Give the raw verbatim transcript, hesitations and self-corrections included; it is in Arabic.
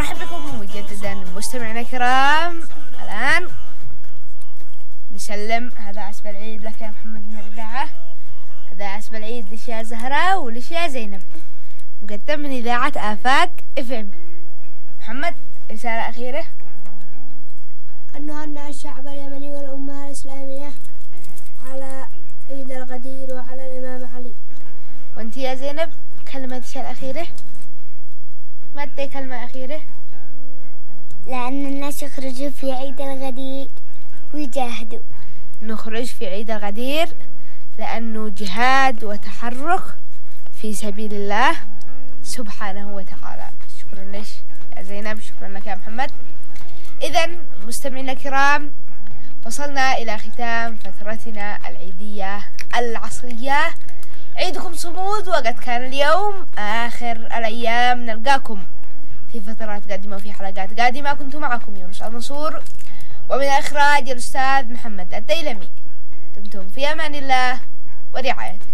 نرحب بكم مجددا مستمعينا الكرام. الآن نسلم هذا عسب العيد لك يا محمد من الإذاعة، هذا عسب العيد لش يا زهراء ولش يا زينب، مقدم من إذاعة آفاق اف ام. محمد، رسالة أخيرة. أنه هنأ الشعب اليمني والأمة الإسلامية على عيد الغدير وعلى الإمام علي. وانت يا زينب كلمة الأخيرة؟ ما تدي كلمة أخيرة؟ لأن الناس يخرجوا في عيد الغدير ويجاهدوا. نخرج في عيد الغدير لأنه جهاد وتحرك في سبيل الله سبحانه وتعالى. شكرا لك يا زينب، شكرا لك يا محمد. إذن مستمعينا الكرام، وصلنا إلى ختام فترتنا العيدية العصرية. عيدكم صمود، وقد كان اليوم آخر الأيام. نلقاكم في فترات قادمة وفي حلقات قادمة. كنت معكم يونس المنصور، ومن إخراج الأستاذ محمد الديلمي. دمتم في أمان الله ورعايته.